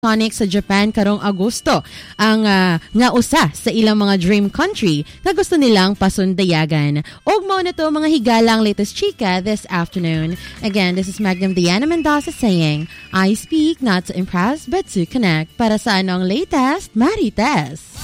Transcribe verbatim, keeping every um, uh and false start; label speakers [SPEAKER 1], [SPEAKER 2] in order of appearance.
[SPEAKER 1] Sonic sa Japan karong Agosto ang uh, nga usa sa ilang mga dream country nga gusto nilang pasundayagan. Og mao na to mga higalang latest chika this afternoon. Again, this is Magnum Diana Mendoza saying, I speak not to impress but to connect. Para sa anong latest Marites.